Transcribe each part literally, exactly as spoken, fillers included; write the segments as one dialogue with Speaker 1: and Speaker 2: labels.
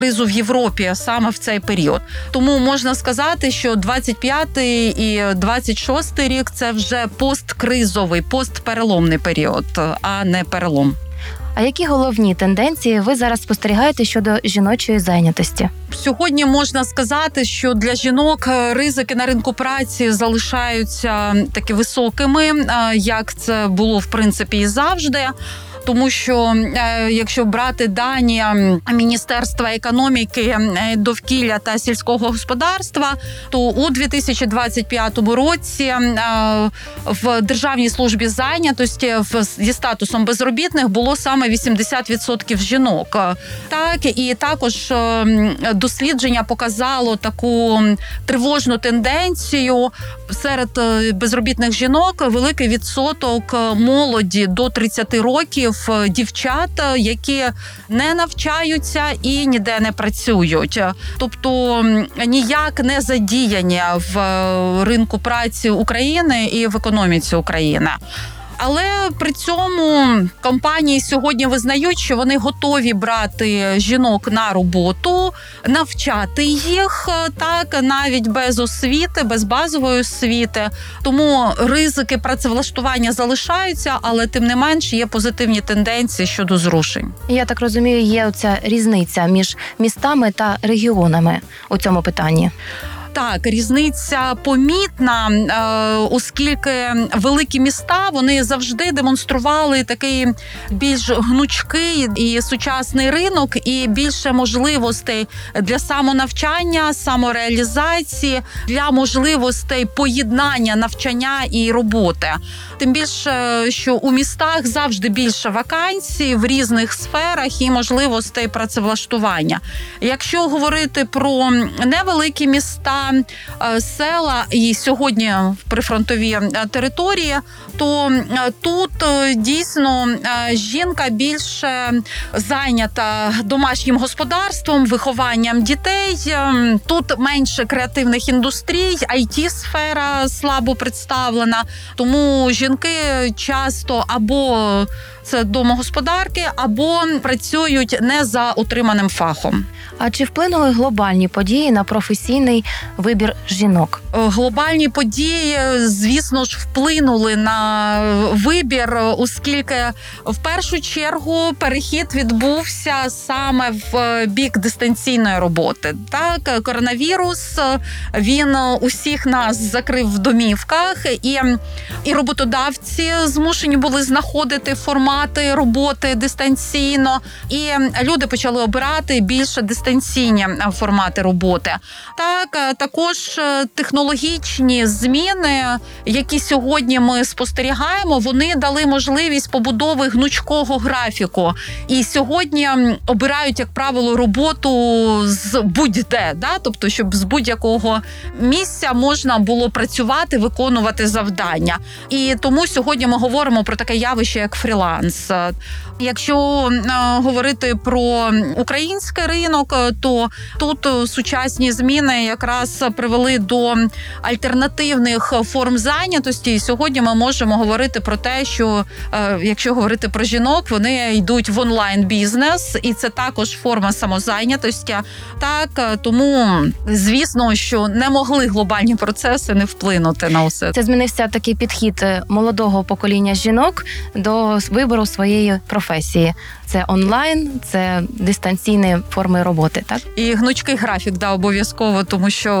Speaker 1: кризу в Європі саме в цей період. Тому можна сказати, що двадцять п'ятий і двадцять шостий рік – це вже посткризовий, постпереломний період, а не перелом.
Speaker 2: А які головні тенденції ви зараз спостерігаєте щодо жіночої зайнятості?
Speaker 1: Сьогодні можна сказати, що для жінок ризики на ринку праці залишаються таки високими, як це було, в принципі, і завжди. Тому що, якщо брати дані Міністерства економіки, довкілля та сільського господарства, то у дві тисячі двадцять п'ятому році в Державній службі зайнятості зі статусом безробітних було саме вісімдесят відсотків жінок. Так, і також дослідження показало таку тривожну тенденцію. Серед безробітних жінок великий відсоток молоді до тридцяти років, дівчат, які не навчаються і ніде не працюють. Тобто ніяк не задіяні в ринку праці України і в економіці України. Але при цьому компанії сьогодні визнають, що вони готові брати жінок на роботу, навчати їх, так, навіть без освіти, без базової освіти. Тому ризики працевлаштування залишаються, але тим не менш є позитивні тенденції щодо зрушень.
Speaker 2: Я так розумію, є оця різниця між містами та регіонами у цьому питанні.
Speaker 1: Так, різниця помітна, оскільки великі міста, вони завжди демонстрували такий більш гнучкий і сучасний ринок, і більше можливостей для самонавчання, самореалізації, для можливостей поєднання навчання і роботи. Тим більше, що у містах завжди більше вакансій в різних сферах і можливостей працевлаштування. Якщо говорити про невеликі міста, села і сьогодні прифронтові території, то тут дійсно жінка більше зайнята домашнім господарством, вихованням дітей. Тут менше креативних індустрій, ай ті-сфера слабо представлена, тому жінки часто або це домогосподарки, або працюють не за отриманим фахом.
Speaker 2: А чи вплинули глобальні події на професійний вибір жінок?
Speaker 1: Глобальні події, звісно ж, вплинули на вибір, оскільки в першу чергу перехід відбувся саме в бік дистанційної роботи. Так, коронавірус, він усіх нас закрив в домівках, і, і роботодавці змушені були знаходити формати роботи дистанційно, і люди почали обирати більше дистанційні формати роботи. Так, також технологічні зміни, які сьогодні ми спостерігаємо, вони дали можливість побудови гнучкого графіку. І сьогодні обирають, як правило, роботу з будь-де, да? Тобто, щоб з будь-якого місця можна було працювати, виконувати завдання. І тому сьогодні ми говоримо про таке явище, як фріланс. Якщо е, говорити про український ринок, то тут сучасні зміни якраз привели до альтернативних форм зайнятості. І сьогодні ми можемо говорити про те, що е, якщо говорити про жінок, вони йдуть в онлайн-бізнес, і це також форма самозайнятості. Так, тому, звісно, що не могли глобальні процеси не вплинути на усе.
Speaker 2: Це змінився такий підхід молодого покоління жінок до вибору своєї професії. Це онлайн, це дистанційні форми роботи, так?
Speaker 1: І гнучкий графік, да, обов'язково, тому що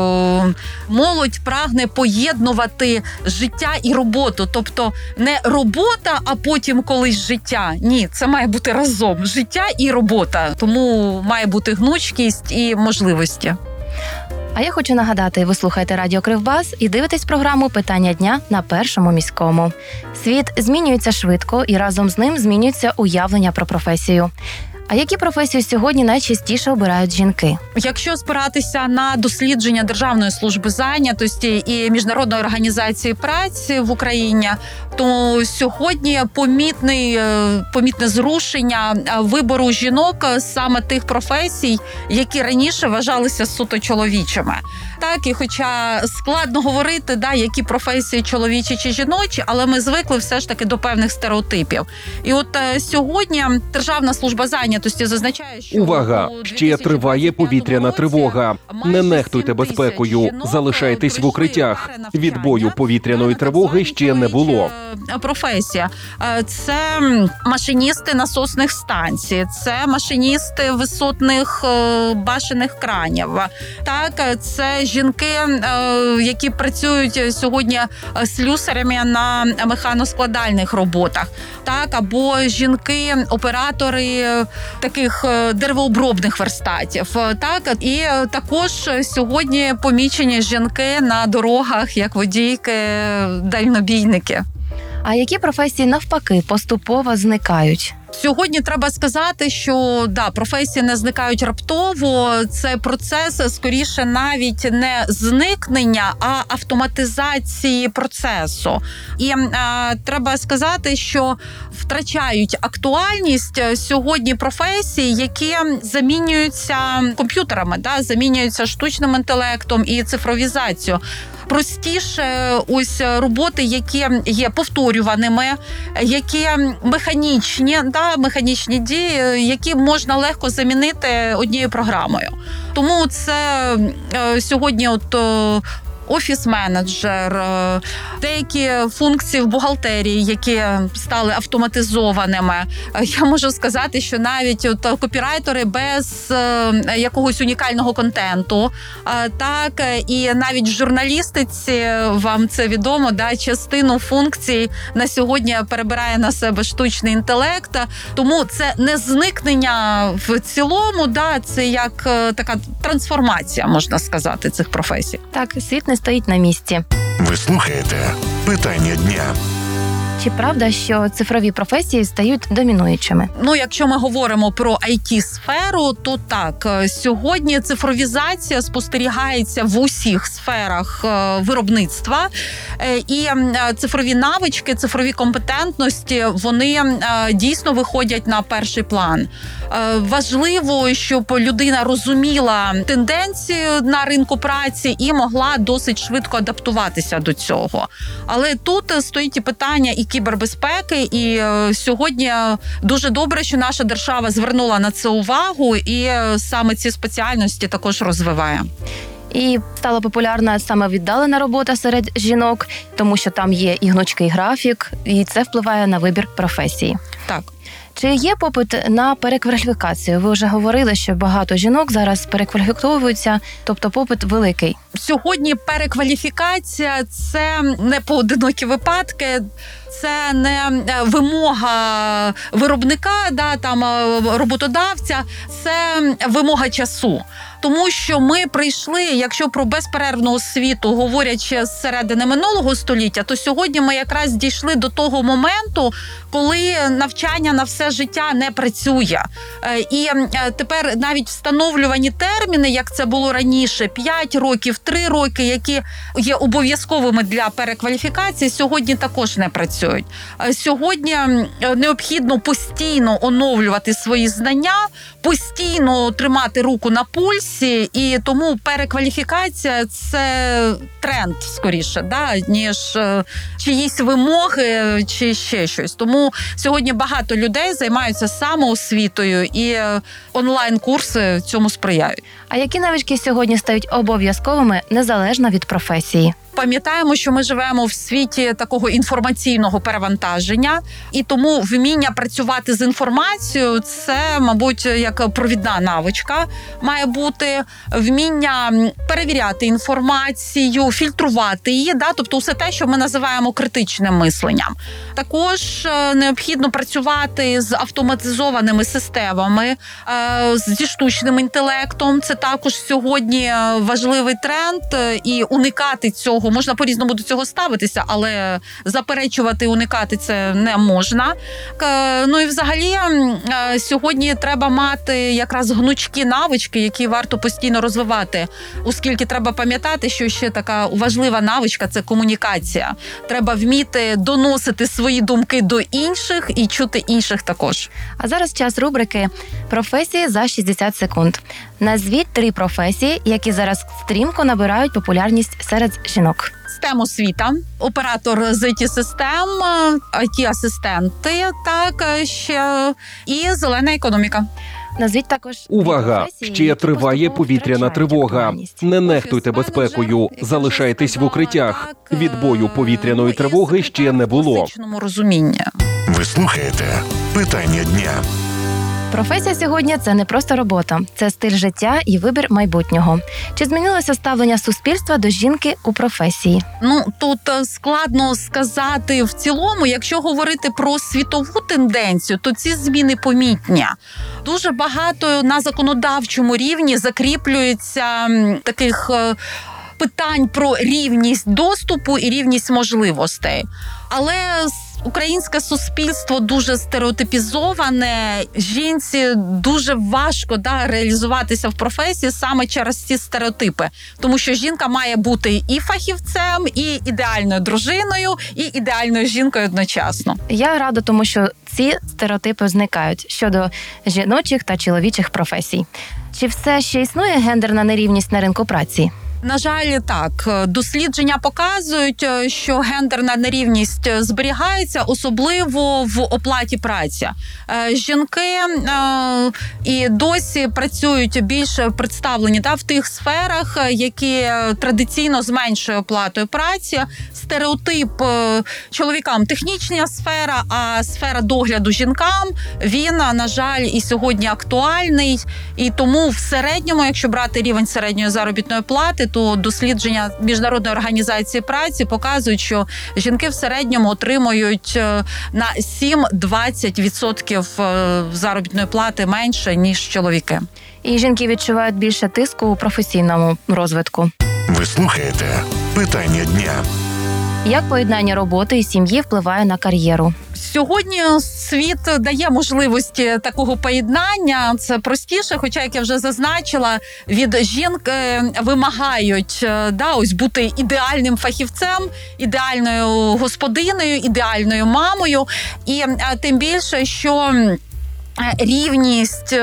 Speaker 1: молодь прагне поєднувати життя і роботу. Тобто не робота, а потім колись життя. Ні, це має бути разом. Життя і робота. Тому має бути гнучкість і можливості.
Speaker 2: А я хочу нагадати, ви слухаєте Радіо Кривбас і дивитесь програму «Питання дня» на Першому міському. Світ змінюється швидко і разом з ним змінюється уявлення про професію. А які професії сьогодні найчастіше обирають жінки?
Speaker 1: Якщо спиратися на дослідження Державної служби зайнятості і Міжнародної організації праці в Україні, то сьогодні помітний, помітне зрушення вибору жінок саме тих професій, які раніше вважалися суто чоловічими. Так, і хоча складно говорити, да, які професії чоловічі чи жіночі, але ми звикли все ж таки до певних стереотипів. І от сьогодні Державна служба зайнятості зайнятості зазначає, що
Speaker 3: Увага!
Speaker 1: у
Speaker 3: Ще триває повітряна тривога. Не нехтуйте безпекою. Залишайтесь в укриттях. Відбою повітряної тривоги ще не було.
Speaker 1: Професія. Це машиністи насосних станцій, це машиністи висотних башенних кранів. Так, це жінки, які працюють сьогодні слюсарями на механоскладальних роботах. Так, або жінки-оператори таких деревообробних верстатів. Так, і також сьогодні помічені жінки на дорогах, як водійки, дальнобійники.
Speaker 2: А які професії навпаки поступово зникають?
Speaker 1: Сьогодні треба сказати, що да, професії не зникають раптово. Це процес, скоріше, навіть не зникнення, а автоматизації процесу. І е, треба сказати, що втрачають актуальність сьогодні професії, які замінюються комп'ютерами, да, замінюються штучним інтелектом і цифровізацією. Простіше ось роботи, які є повторюваними, які механічні, да, механічні дії, які можна легко замінити однією програмою. Тому це е, сьогодні от е, офіс-менеджер, деякі функції в бухгалтерії, які стали автоматизованими. Я можу сказати, що навіть от копірайтери без якогось унікального контенту, так, і навіть в журналістиці, вам це відомо, да, частину функцій на сьогодні перебирає на себе штучний інтелект. Тому це не зникнення в цілому, да, це як така трансформація, можна сказати, цих професій.
Speaker 2: Так, світ не стоїть на місці.
Speaker 4: Ви слухаєте «Питання дня».
Speaker 2: Чи правда, що цифрові професії стають домінуючими?
Speaker 1: Ну, якщо ми говоримо про ай ті-сферу, то так, сьогодні цифровізація спостерігається в усіх сферах виробництва, і цифрові навички, цифрові компетентності, вони дійсно виходять на перший план. Важливо, щоб людина розуміла тенденцію на ринку праці і могла досить швидко адаптуватися до цього. Але тут стоїть і питання і кібербезпеки, і сьогодні дуже добре, що наша держава звернула на це увагу і саме ці спеціальності також розвиває.
Speaker 2: І стала популярна саме віддалена робота серед жінок, тому що там є і гнучкий графік, і це впливає на вибір професії.
Speaker 1: Так.
Speaker 2: Чи є попит на перекваліфікацію? Ви вже говорили, що багато жінок зараз перекваліфіковуються, тобто попит великий.
Speaker 1: Сьогодні перекваліфікація – це не поодинокі випадки, це не вимога виробника, да, там, роботодавця, це вимога часу. Тому що ми прийшли, якщо про безперервну освіту говорять ще з середини минулого століття, то сьогодні ми якраз дійшли до того моменту, коли навчання на все життя не працює. І тепер навіть встановлювані терміни, як це було раніше, п'ять років, три роки, які є обов'язковими для перекваліфікації, сьогодні також не працюють. Сьогодні необхідно постійно оновлювати свої знання, постійно тримати руку на пульсі, і тому перекваліфікація – це тренд, скоріше, да, ніж чиїсь вимоги чи ще щось. Тому сьогодні багато людей займаються самоосвітою, і онлайн-курси цьому сприяють.
Speaker 2: А які навички сьогодні стають обов'язковими незалежно від професії?
Speaker 1: Пам'ятаємо, що ми живемо в світі такого інформаційного перевантаження, і тому вміння працювати з інформацією – це, мабуть, як провідна навичка має бути. Вміння перевіряти інформацію, фільтрувати її, да? Тобто все те, що ми називаємо критичним мисленням. Також необхідно працювати з автоматизованими системами, зі штучним інтелектом. Це також сьогодні важливий тренд, і уникати цього. Можна по-різному до цього ставитися, але заперечувати, уникати це не можна. Ну і взагалі сьогодні треба мати якраз гнучкі навички, які варто постійно розвивати, оскільки треба пам'ятати, що ще така важлива навичка – це комунікація. Треба вміти доносити свої думки до інших і чути інших також.
Speaker 2: А зараз час рубрики «Професії за шістдесят секунд». Назвіть три професії, які зараз стрімко набирають популярність серед жінок.
Speaker 1: Систем освіта, оператор з ай ті-систем, ай ті-асистенти, так, ще і зелена економіка.
Speaker 2: Назвіть також
Speaker 3: Увага!
Speaker 2: професії,
Speaker 3: Ще
Speaker 2: які
Speaker 3: триває
Speaker 2: поступово
Speaker 3: повітряна
Speaker 2: втрачають
Speaker 3: тривога.
Speaker 2: актуальність.
Speaker 3: Не нехтуйте безпекою. Залишайтесь в укриттях. Відбою повітряної тривоги ще не було.
Speaker 1: В класичному розумінні.
Speaker 4: Ви слухаєте питання дня.
Speaker 2: Професія сьогодні – це не просто робота, це стиль життя і вибір майбутнього. Чи змінилося ставлення суспільства до жінки у професії?
Speaker 1: Ну, тут е, складно сказати в цілому. Якщо говорити про світову тенденцію, то ці зміни помітні. Дуже багато на законодавчому рівні закріплюється м, таких е, питань про рівність доступу і рівність можливостей. Але українське суспільство дуже стереотипізоване. Жінці дуже важко да, реалізуватися в професії саме через ці стереотипи. Тому що жінка має бути і фахівцем, і ідеальною дружиною, і ідеальною жінкою одночасно.
Speaker 2: Я рада тому, що ці стереотипи зникають щодо жіночих та чоловічих професій. Чи все ще існує гендерна нерівність на ринку праці?
Speaker 1: На жаль, так. Дослідження показують, що гендерна нерівність зберігається, особливо в оплаті праці. Жінки і досі працюють більше представлені да, в тих сферах, які традиційно зменшують оплатою праці. Стереотип чоловікам – технічна сфера, а сфера догляду жінкам, він, на жаль, і сьогодні актуальний. І тому в середньому, якщо брати рівень середньої заробітної плати, то дослідження Міжнародної організації праці показують, що жінки в середньому отримують на сім-двадцять відсотків заробітної плати менше, ніж чоловіки.
Speaker 2: І жінки відчувають більше тиску у професійному розвитку.
Speaker 4: Ви слухаєте питання дня.
Speaker 2: Як поєднання роботи і сім'ї впливає на кар'єру?
Speaker 1: Сьогодні світ дає можливості такого поєднання. Це простіше, хоча, як я вже зазначила, від жінки вимагають да, ось бути ідеальним фахівцем, ідеальною господинею, ідеальною мамою. І тим більше, що рівність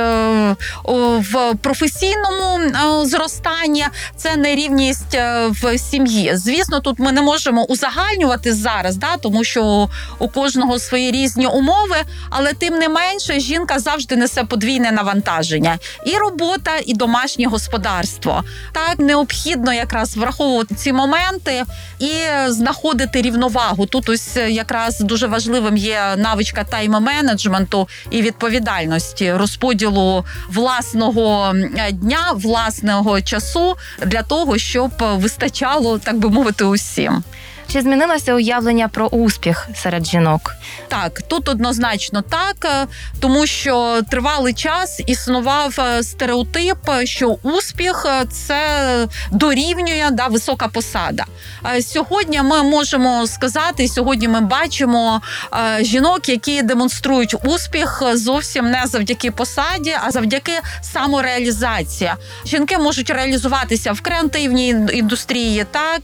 Speaker 1: в професійному зростанні – це не рівність в сім'ї. Звісно, тут ми не можемо узагальнювати зараз, да, тому що у кожного свої різні умови, але тим не менше жінка завжди несе подвійне навантаження. І робота, і домашнє господарство. Так, необхідно якраз враховувати ці моменти і знаходити рівновагу. Тут ось якраз дуже важливим є навичка тайм-менеджменту і відповідальності. Розподілу власного дня, власного часу для того, щоб вистачало, так би мовити, усім.
Speaker 2: Чи змінилося уявлення про успіх серед жінок?
Speaker 1: Так, тут однозначно так, тому що тривалий час існував стереотип, що успіх – це дорівнює да, висока посада. Сьогодні ми можемо сказати, сьогодні ми бачимо жінок, які демонструють успіх зовсім не завдяки посаді, а завдяки самореалізації. Жінки можуть реалізуватися в креативній індустрії, так,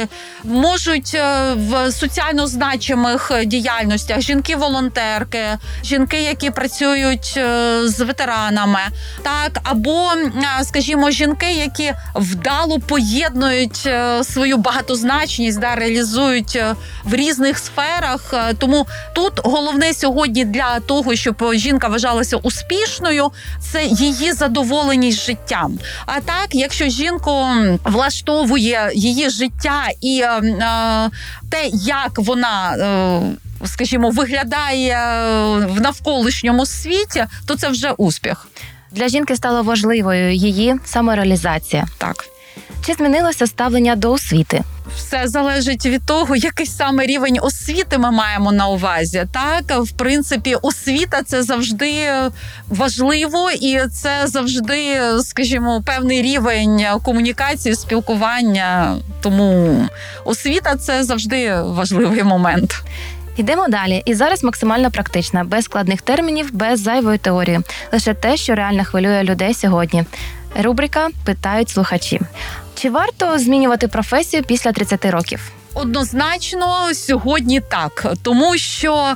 Speaker 1: можуть в соціально значимих діяльностях, жінки-волонтерки, жінки, які працюють з ветеранами, так, або, скажімо, жінки, які вдало поєднують свою багатозначність, да, реалізують в різних сферах. Тому тут головне сьогодні для того, щоб жінка вважалася успішною, це її задоволеність життям. А так, якщо жінку влаштовує її життя і те, як вона, скажімо, виглядає в навколишньому світі, то це вже успіх.
Speaker 2: Для жінки стало важливою її самореалізація.
Speaker 1: Так.
Speaker 2: Чи змінилося ставлення до освіти?
Speaker 1: Все залежить від того, який саме рівень освіти ми маємо на увазі. Так, в принципі, освіта – це завжди важливо, і це завжди, скажімо, певний рівень комунікації, спілкування. Тому освіта – це завжди важливий момент.
Speaker 2: Йдемо далі. І зараз максимально практична, без складних термінів, без зайвої теорії. Лише те, що реально хвилює людей сьогодні. Рубрика «Питають слухачі». Чи варто змінювати професію після тридцяти років?
Speaker 1: Однозначно, сьогодні так. Тому що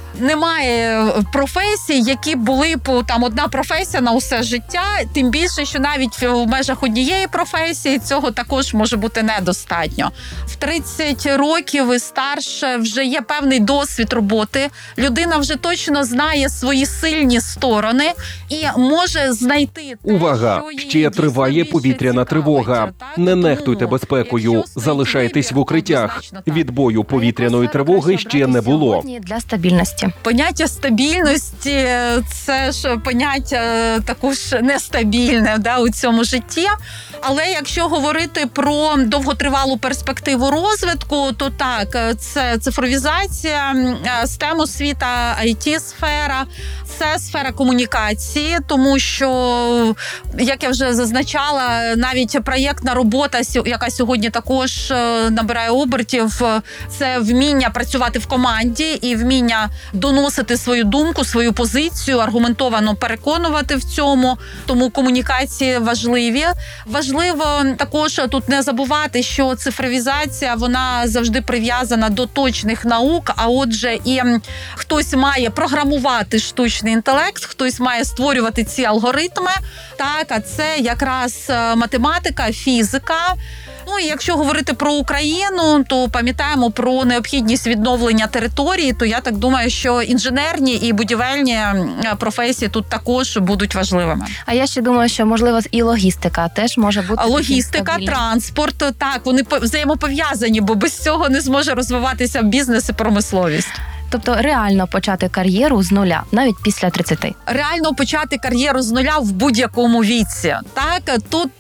Speaker 1: Немає професій, які були б там одна професія на усе життя. Тим більше, що навіть в межах однієї професії цього також може бути недостатньо. В тридцять років і старше вже є певний досвід роботи. Людина вже точно знає свої сильні сторони і може знайти те,
Speaker 3: Увага!
Speaker 1: що їй
Speaker 3: Ще триває
Speaker 1: дійсно більше
Speaker 3: повітряна
Speaker 1: цікавить.
Speaker 3: тривога.
Speaker 1: Так?
Speaker 3: Не
Speaker 1: Тому,
Speaker 3: нехтуйте безпекою.
Speaker 1: якщо
Speaker 3: Залишайтесь в
Speaker 1: вибір,
Speaker 3: укриттях.
Speaker 1: однозначно так.
Speaker 3: Відбою повітряної
Speaker 2: А яку
Speaker 3: тривоги
Speaker 2: сферу
Speaker 3: ще
Speaker 2: краще
Speaker 3: не
Speaker 2: обрати
Speaker 3: було.
Speaker 2: сьогодні для стабільності?
Speaker 1: Поняття стабільності – це ж поняття також нестабільне, да, у цьому житті. Але якщо говорити про довготривалу перспективу розвитку, то так, це цифровізація, STEM освіта, ай ті-сфера, це сфера комунікації, тому що, як я вже зазначала, навіть проєктна робота, яка сьогодні також набирає обертів, це вміння працювати в команді і вміння доносити свою думку, свою позицію, аргументовано переконувати в цьому. Тому комунікації важливі. Важливо також тут не забувати, що цифровізація, вона завжди прив'язана до точних наук, а отже і хтось має програмувати штучний інтелект, хтось має створювати ці алгоритми. Так, а це якраз математика, фізика. Ну і якщо говорити про Україну, то пам'ятаємо про необхідність відновлення території, то я так думаю, що інженерні і будівельні професії тут також будуть важливими.
Speaker 2: А я ще думаю, що, можливо, і логістика теж може бути.
Speaker 1: Логістика,
Speaker 2: стабільною.
Speaker 1: транспорт, так, вони взаємопов'язані, бо без цього не зможе розвиватися бізнес і промисловість.
Speaker 2: Тобто реально почати кар'єру з нуля, навіть після тридцяти.
Speaker 1: Реально почати кар'єру з нуля в будь-якому віці. Так, тут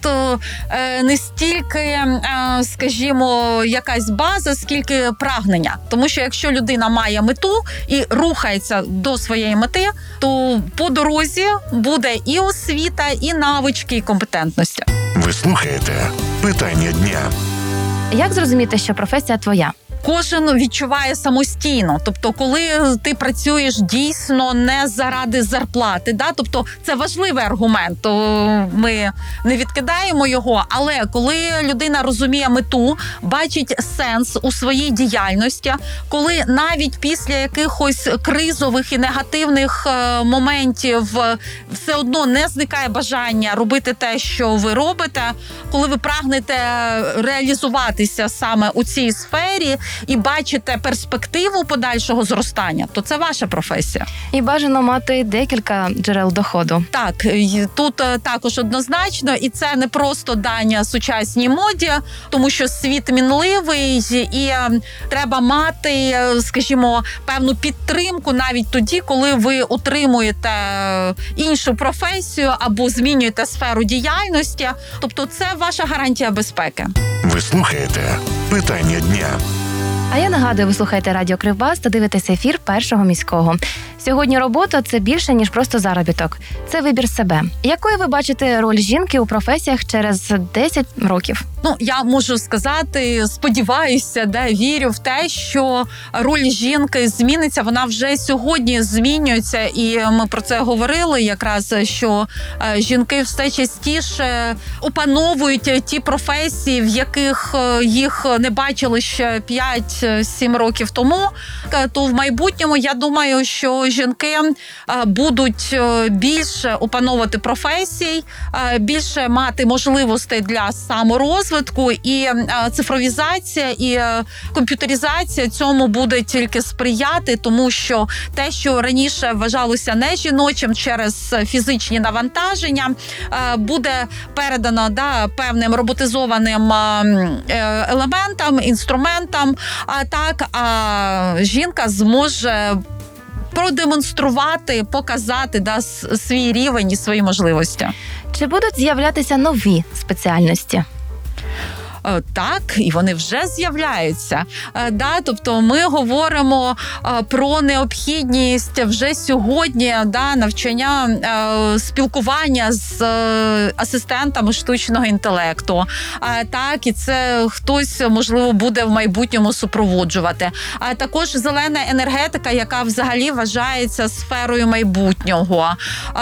Speaker 1: е, не стільки, е, скажімо, якась база, скільки прагнення. Тому що якщо людина має мету і рухається до своєї мети, то по дорозі буде і освіта, і навички, і компетентності.
Speaker 4: Ви слухаєте питання дня.
Speaker 2: Як зрозуміти, що професія твоя?
Speaker 1: Кожен відчуває самостійно. Тобто, коли ти працюєш дійсно не заради зарплати, да? Тобто це важливий аргумент, то ми не відкидаємо його, але коли людина розуміє мету, бачить сенс у своїй діяльності, коли навіть після якихось кризових і негативних моментів все одно не зникає бажання робити те, що ви робите, коли ви прагнете реалізуватися саме у цій сфері, і бачите перспективу подальшого зростання, то це ваша професія.
Speaker 2: І бажано мати декілька джерел доходу.
Speaker 1: Так, і тут також однозначно, і це не просто дання сучасній моді, тому що світ мінливий, і треба мати, скажімо, певну підтримку навіть тоді, коли ви отримуєте іншу професію або змінюєте сферу діяльності. Тобто це ваша гарантія безпеки.
Speaker 4: Ви слухаєте питання дня.
Speaker 2: А я нагадую, ви слухаєте Радіо Кривбас та дивитесь ефір Першого міського. Сьогодні робота – це більше, ніж просто заробіток. Це вибір себе. Якою ви бачите роль жінки у професіях через десять років?
Speaker 1: Ну, я можу сказати, сподіваюся, да, вірю в те, що роль жінки зміниться. Вона вже сьогодні змінюється, і ми про це говорили якраз, що жінки все частіше опановують ті професії, в яких їх не бачили ще п'ять-сім років тому. То в майбутньому, я думаю, що жінки будуть більше опановувати професій, більше мати можливостей для саморозвитку, і цифровізація, і комп'ютеризація цьому буде тільки сприяти, тому що те, що раніше вважалося не жіночим через фізичні навантаження, буде передано, да, певним роботизованим елементам, інструментам, а так, а жінка зможе продемонструвати, показати, да, свій рівень і свої можливості.
Speaker 2: Чи будуть з'являтися нові спеціальності?
Speaker 1: Так, і вони вже з'являються. Да, тобто ми говоримо про необхідність вже сьогодні, да, навчання, спілкування з асистентами штучного інтелекту. Так, і це хтось, можливо, буде в майбутньому супроводжувати. А також зелена енергетика, яка взагалі вважається сферою майбутнього.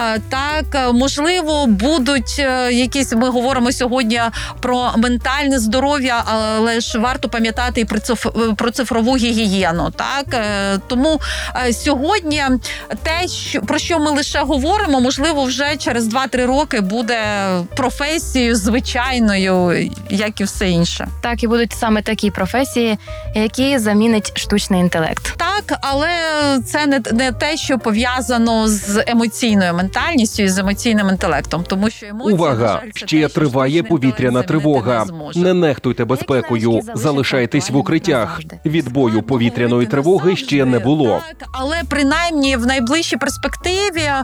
Speaker 1: Так, можливо, будуть якісь, ми говоримо сьогодні про ментальне здоров'я, здоров'я, але ж варто пам'ятати і про циф- про цифрову гігієну. Так? Е, Тому е, сьогодні те, що, про що ми лише говоримо, можливо, вже через два-три роки буде професією звичайною, як і все інше.
Speaker 2: Так, і будуть саме такі професії, які замінить штучний інтелект.
Speaker 1: Так, але це не, не те, що пов'язано з емоційною ментальністю і з емоційним інтелектом, тому що емоції, на
Speaker 3: Увага!
Speaker 1: жаль, це
Speaker 3: Ще
Speaker 1: те, що
Speaker 3: триває
Speaker 1: штучний
Speaker 3: повітряна
Speaker 1: інтелект
Speaker 3: тривога.
Speaker 1: замінити не зможе.
Speaker 3: Не нехтуйте безпекою.
Speaker 2: залишаться
Speaker 3: Залишайтесь в
Speaker 2: актуальними
Speaker 3: укриттях.
Speaker 2: назавжди.
Speaker 3: Відбою повітряної
Speaker 1: Говорити
Speaker 3: тривоги ще не
Speaker 1: назавжди,
Speaker 3: було.
Speaker 1: Так, але принаймні в найближчій перспективі е,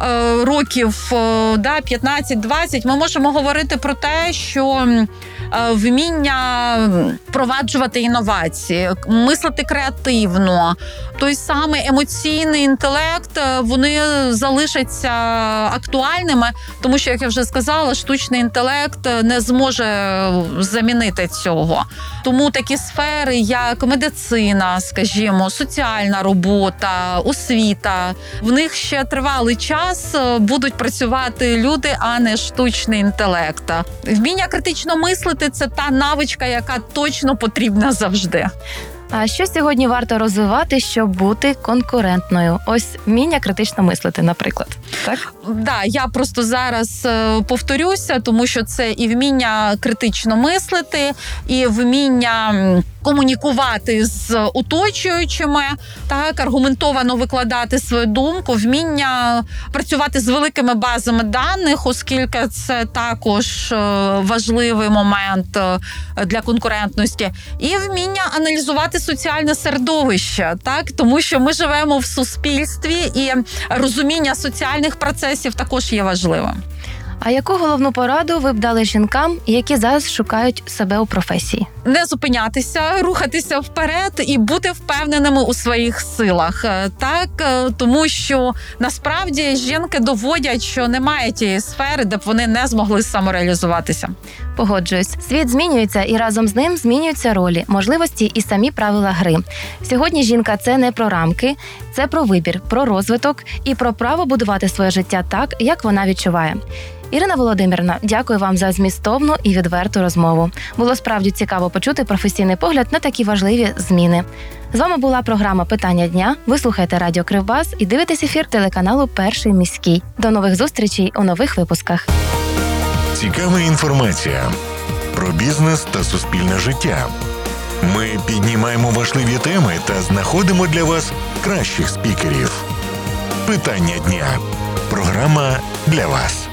Speaker 1: років е, да, п'ятнадцять-двадцять ми можемо говорити про те, що е, вміння впроваджувати інновації, мислити креативно, той самий емоційний інтелект, е, вони залишаться актуальними, тому що, як я вже сказала, штучний інтелект не зможе замінити цього. Тому такі сфери, як медицина, скажімо, соціальна робота, освіта, в них ще тривалий час будуть працювати люди, а не штучний інтелект. Вміння критично мислити – це та навичка, яка точно потрібна завжди.
Speaker 2: А що сьогодні варто розвивати, щоб бути конкурентною? Ось вміння критично мислити, наприклад. Так?
Speaker 1: Да, я просто зараз е, повторюся, тому що це і вміння критично мислити, і вміння м, комунікувати з оточуючими, так, аргументовано викладати свою думку, вміння працювати з великими базами даних, оскільки це також е, важливий момент е, для конкурентності, і вміння аналізувати соціальне середовище, так, тому що ми живемо в суспільстві, і розуміння соціальних процесів також є важливим.
Speaker 2: А яку головну пораду ви б дали жінкам, які зараз шукають себе у професії?
Speaker 1: Не зупинятися, рухатися вперед і бути впевненими у своїх силах. Так, тому що насправді жінки доводять, що немає тієї сфери, де б вони не змогли самореалізуватися.
Speaker 2: Погоджуюсь. Світ змінюється, і разом з ним змінюються ролі, можливості і самі правила гри. Сьогодні жінка – це не про рамки, це про вибір, про розвиток і про право будувати своє життя так, як вона відчуває. Ірина Володимирівна, дякую вам за змістовну і відверту розмову. Було справді цікаво почути професійний погляд на такі важливі зміни. З вами була програма «Питання дня». Ви слухаєте Радіо Кривбас і дивитесь ефір телеканалу «Перший міський». До нових зустрічей у нових випусках.
Speaker 4: Цікава інформація про бізнес та суспільне життя. Ми піднімаємо важливі теми та знаходимо для вас кращих спікерів. Питання дня. Програма для вас.